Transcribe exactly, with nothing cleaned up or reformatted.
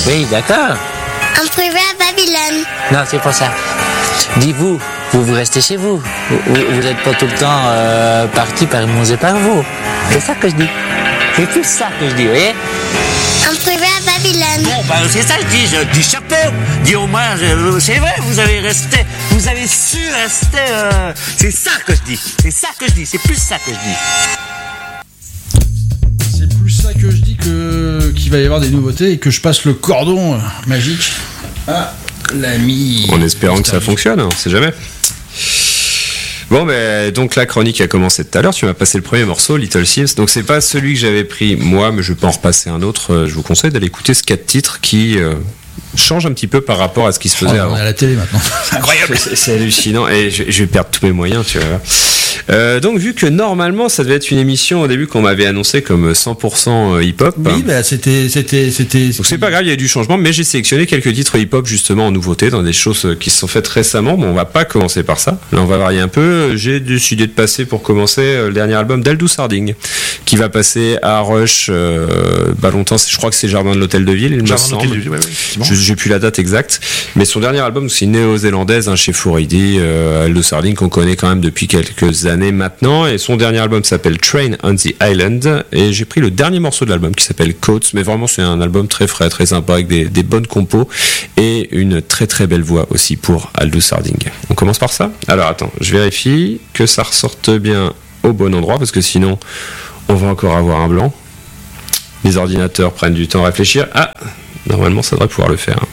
Oui, d'accord. En privé à Babylone. Non, c'est pas ça. Dis-vous, vous, vous restez chez vous. Vous n'êtes pas tout le temps euh, parti par et par vous. C'est ça que je dis. C'est plus ça que je dis, vous voyez? En privé à Babylone. Bon, ben, c'est ça que je dis. Je dis chapeau. Dis au moins, je, c'est vrai, vous avez resté, vous avez su rester. Euh, c'est ça que je dis. C'est ça que je dis. C'est plus ça que je dis. C'est plus ça que je dis que qu'il va y avoir des nouveautés et que je passe le cordon euh, magique à l'ami. En espérant que ça fonctionne, on sait jamais. Bon, ben, donc la chronique a commencé tout à l'heure. Tu m'as passé le premier morceau, Little Sims. Donc c'est pas celui que j'avais pris moi, mais je peux en repasser un autre. Je vous conseille d'aller écouter ce quatre titres qui euh, change un petit peu par rapport à ce qui se faisait oh, avant. On est à la télé maintenant. C'est incroyable. C'est, c'est hallucinant. Et je, je vais perdre tous mes moyens, tu vois. Euh, donc vu que normalement ça devait être une émission au début qu'on m'avait annoncé comme cent pour cent hip-hop. Oui, bah c'était, c'était, c'était. Donc c'est pas grave, il y a eu du changement, mais j'ai sélectionné quelques titres hip-hop justement en nouveauté dans des choses qui se sont faites récemment. Bon, on va pas commencer par ça. Là, on va varier un peu. J'ai décidé de passer pour commencer le dernier album d'Aldous Harding, qui va passer à Rush. Euh, bah longtemps, je crois que c'est Jardin de l'Hôtel de Ville. Il me Jardin de semble. l'Hôtel de Ville, ouais, ouais, Je, j'ai plus la date exacte, mais son dernier album, c'est une néo-zélandaise hein, chez four A D, euh, Aldous Harding qu'on connaît quand même depuis quelques années maintenant. Et son dernier album s'appelle Train on the Island et j'ai pris le dernier morceau de l'album qui s'appelle Coats, mais vraiment c'est un album très frais, très sympa avec des, des bonnes compos et une très très belle voix aussi pour Aldous Harding. On commence par ça. Alors attends, je vérifie que ça ressorte bien au bon endroit parce que sinon on va encore avoir un blanc. Les ordinateurs prennent du temps à réfléchir. Ah, normalement ça devrait pouvoir le faire.